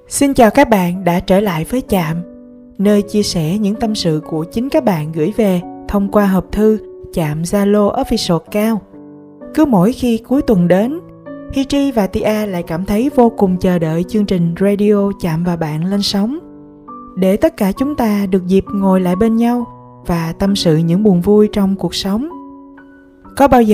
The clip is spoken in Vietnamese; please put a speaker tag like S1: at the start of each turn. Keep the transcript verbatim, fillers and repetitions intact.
S1: Xin chào các bạn đã trở lại với Chạm, nơi chia sẻ những tâm sự của chính các bạn gửi về thông qua hộp thư Chạm Zalo Official Cao. Cứ mỗi khi cuối tuần đến, Hiji và Tia lại cảm thấy vô cùng chờ đợi chương trình radio Chạm và bạn lên sóng, để tất cả chúng ta được dịp ngồi lại bên nhau và tâm sự những buồn vui trong cuộc sống. Có bao giờ